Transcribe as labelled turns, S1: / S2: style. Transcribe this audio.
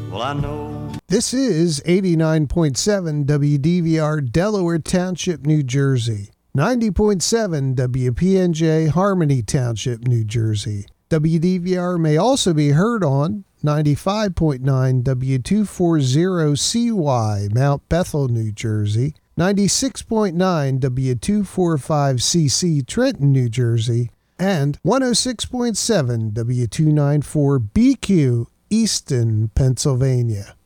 S1: Well, I know.
S2: This is 89.7 WDVR, Delaware Township, New Jersey. 90.7 WPNJ, Harmony Township, New Jersey. WDVR may also be heard on 95.9 W240CY, Mount Bethel, New Jersey. 96.9 W245CC, Trenton, New Jersey. And 106.7 W294BQ, Easton, Pennsylvania.